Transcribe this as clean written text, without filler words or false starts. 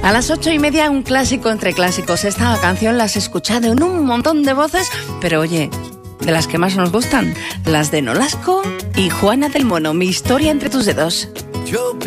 A las 8:30, un clásico entre clásicos. Esta canción la has escuchado en un montón de voces, pero oye, de las que más nos gustan, las de Nolasco y Juana del Mono, Mi historia entre tus dedos.